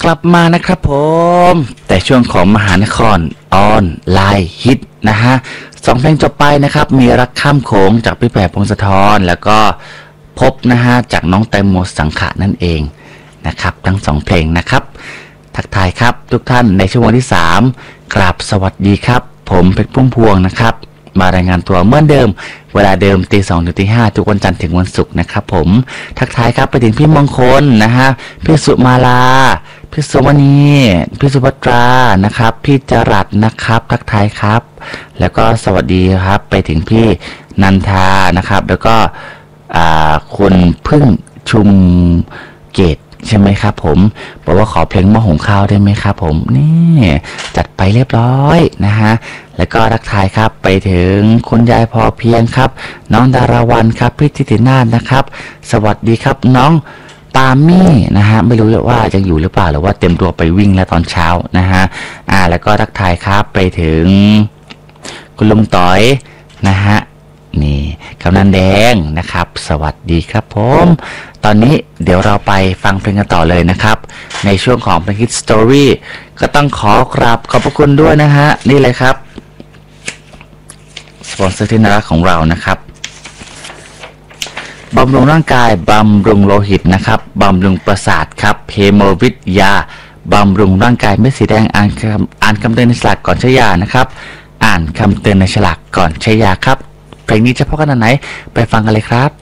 กลับมานะครับผมแต่ช่วงของมหานครออนไลน์ฮิตนะฮะ2 เพลงจบไปนะครับมีรักข้ามโขงจากพี่แปรพงศธรแล้วก็พบนะฮะจากน้องแตงโมสังขะนั่นเองนะครับทั้ง2 เพลงนะครับทักทายครับทุกท่านในช่วงที่3กราบสวัสดีครับผมเพชรพุ่มพวงนะครับมารายงานตัวเหมือนเดิมเวลาเดิมตี 2 ถึงตี 5ทุกวันจันทร์ถึงวันศุกร์นะครับผมทักทายครับไปถึงพี่มงคลนะฮะพี่สุมาลาพี่สุวรรณีพี่สุภัตรานะครับพี่จรัสนะครับทักทายครับแล้วก็สวัสดีครับไปถึงพี่นันทานะครับแล้วก็คุณพึ่งชุมเกตใช่ไหมครับผมบอกว่าขอเพลงหม้อหุงข้าวได้ไหมครับผมนี่จัดไปเรียบร้อยนะฮะแล้วก็ทักทายครับไปถึงคุณยายพอเพียงครับน้องดาราวันครับพี่ทิตินาถนะครับสวัสดีครับน้องปามี่นะฮะไม่รู้ว่าจะอยู่หรือเปล่าหรือว่าเต็มตัวไปวิ่งแล้วตอนเช้านะฮะแล้วก็ทักทายครับไปถึงคุณลุงต้อยนะฮะนี่กำนันแดงนะครับสวัสดีครับผมตอนนี้เดี๋ยวเราไปฟังเพลงกันต่อเลยนะครับในช่วงของเพลงฮิตสตอรี่ก็ต้องขอกราบขอบพระคุณด้วยนะฮะนี่เลยครับสปอนเซอร์ที่น่ารักของเรานะครับบำรุงร่างกายบำรุงโลหิตนะครับบำรุงประสาทครับเฮโมวิทยาบำรุงร่างกายเม็ดสีแดงอ่านคำเตือนในฉลากก่อนใช้ยานะครับอ่านคำเตือนในฉลากก่อนใช้ยาครับเพลงนี้จะพบกันไหนไปฟังกันเลยครับ